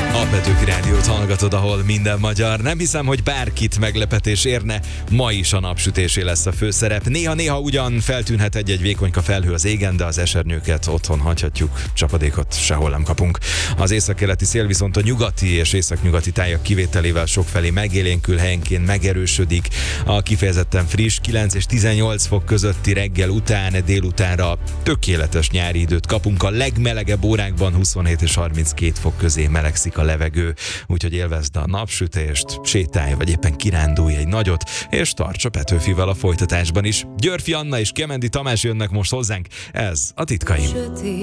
A Petőfi Rádiót hallgatod, ahol minden magyar. Nem hiszem, hogy bárkit meglepetés érne. Ma is a napsütésé lesz a főszerep. Néha-néha ugyan feltűnhet egy-egy vékonyka felhő az égen, de az esernyőket otthon hagyhatjuk. Csapadékot sehol nem kapunk. Az északkeleti szél viszont a nyugati és északnyugati tájak kivételével sokfelé megélénkül, helyenként megerősödik. A kifejezetten friss 9 és 18 fok közötti reggel után, délutánra tökéletes nyári időt kapunk. A legmelegebb órákban 27 és 32 fok közé melegszik a levegő, úgyhogy élvezd a napsütést, sétálj vagy éppen kirándulj egy nagyot, és tarts a Petőfivel a folytatásban is. Györfi Anna és Kemendi Tamás jönnek most hozzánk, ez a Titkaim.